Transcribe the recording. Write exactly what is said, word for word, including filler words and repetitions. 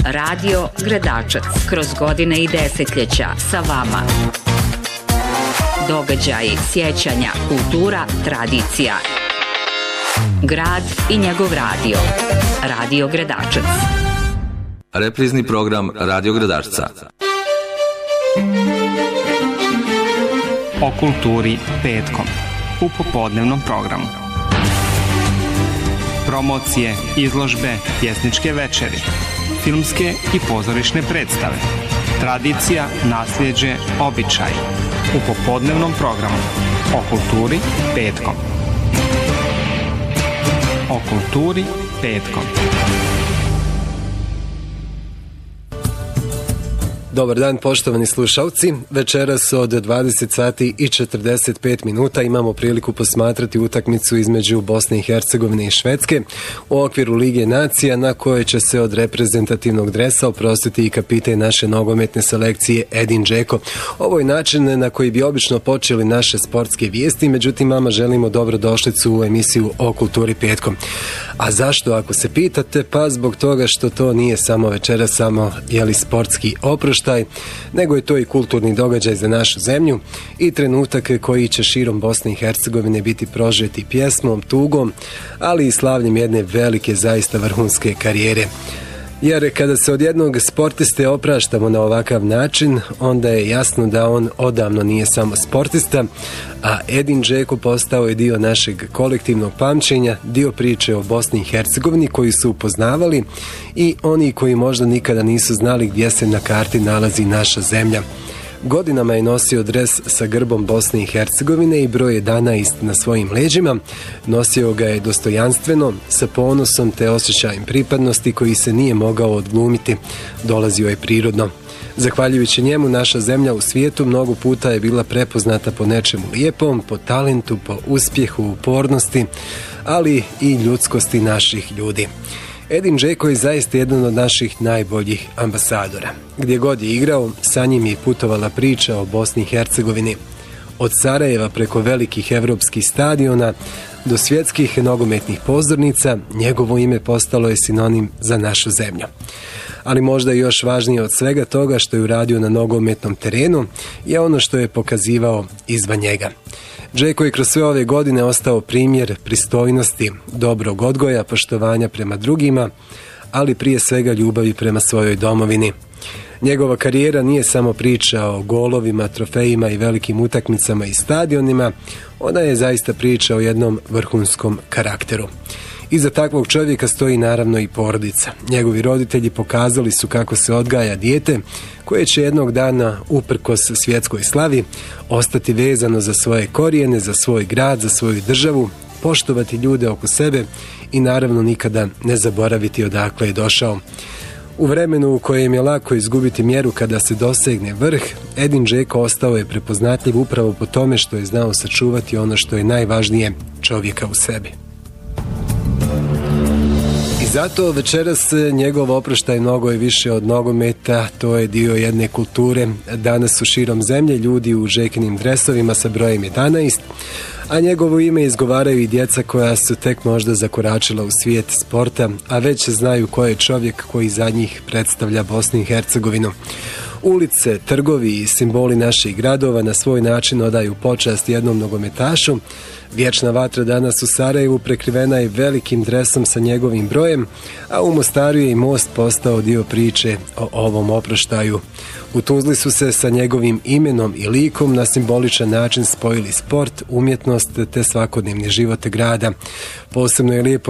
Radio Gradačac, kroz godine i desetljeća sa vama. Događaji, sjećanja, kultura, tradicija. Grad i njegov radio. Radio Gradačac. Reprizni program Radio Gradačca. O kulturi petkom u popodnevnom programu. Promocije, izložbe, pjesničke večeri, filmske i pozorišne predstave, tradicija, nasljeđe, običaj. U popodnevnom programu o kulturi petkom. O kulturi petkom. Dobar dan, poštovani slušalci. Večeras od dvadeset sati i četrdeset pet minuta imamo priliku posmatrati utakmicu između Bosne i Hercegovine i Švedske u okviru Lige nacija, na kojoj će se od reprezentativnog dresa oprostiti i kapitan naše nogometne selekcije Edin Džeko. Ovo je način na koji bi obično počeli naše sportske vijesti, međutim vama želimo dobrodošlicu u emisiju o kulturi petkom. A zašto, ako se pitate? Pa zbog toga što to nije samo večera, samo jeli sportski oproštaj, nego je to i kulturni događaj za našu zemlju i trenutak koji će širom Bosne i Hercegovine biti prožeti pjesmom, tugom, ali i slavljem jedne velike, zaista vrhunske karijere. Jer kada se od jednog sportiste opraštamo na ovakav način, onda je jasno da on odavno nije samo sportista, a Edin Džeko postao je dio našeg kolektivnog pamćenja, dio priče o Bosni i Hercegovini koju su upoznavali i oni koji možda nikada nisu znali gdje se na karti nalazi naša zemlja. Godinama je nosio dres sa grbom Bosne i Hercegovine i broj jedanaest na svojim leđima. Nosio ga je dostojanstveno, sa ponosom te osjećajem pripadnosti koji se nije mogao odglumiti. Dolazio je prirodno. Zahvaljujući njemu, naša zemlja u svijetu mnogo puta je bila prepoznata po nečemu lijepom, po talentu, po uspjehu, upornosti, ali i ljudskosti naših ljudi. Edin Džeko je zaista jedan od naših najboljih ambasadora. Gdje god je igrao, sa njim je putovala priča o Bosni i Hercegovini. Od Sarajeva preko velikih evropskih stadiona do svjetskih nogometnih pozornica, njegovo ime postalo je sinonim za našu zemlju. Ali možda još važnije od svega toga što je uradio na nogometnom terenu je ono što je pokazivao izvan njega. Džeko je kroz sve ove godine ostao primjer pristojnosti, dobrog odgoja, poštovanja prema drugima, ali prije svega ljubavi prema svojoj domovini. Njegova karijera nije samo priča o golovima, trofejima i velikim utakmicama i stadionima, ona je zaista priča o jednom vrhunskom karakteru. Iza takvog čovjeka stoji naravno i porodica. Njegovi roditelji pokazali su kako se odgaja dijete koje će jednog dana, uprkos svjetskoj slavi, ostati vezano za svoje korijene, za svoj grad, za svoju državu, poštovati ljude oko sebe i naravno nikada ne zaboraviti odakle je došao. U vremenu u kojem je lako izgubiti mjeru kada se dosegne vrh, Edin Džeko ostao je prepoznatljiv upravo po tome što je znao sačuvati ono što je najvažnije, čovjeka u sebi. I zato večeras njegov oproštaj mnogo je više od nogometa, to je dio jedne kulture. Danas su širom zemlje ljudi u Džekinim dresovima sa brojem jedanaest, a njegovo ime izgovaraju i djeca koja su tek možda zakoračila u svijet sporta, a već znaju ko je čovjek koji za njih predstavlja Bosnu i Hercegovinu. Ulice, trgovi i simboli naših gradova na svoj način odaju počast jednom nogometašu. Vječna vatra danas u Sarajevu prekrivena je velikim dresom sa njegovim brojem, a u Mostaru je i most postao dio priče o ovom oproštaju. U Tuzli su se sa njegovim imenom i likom na simboličan način spojili sport, umjetnost te svakodnevni život grada. Posebno je lijepo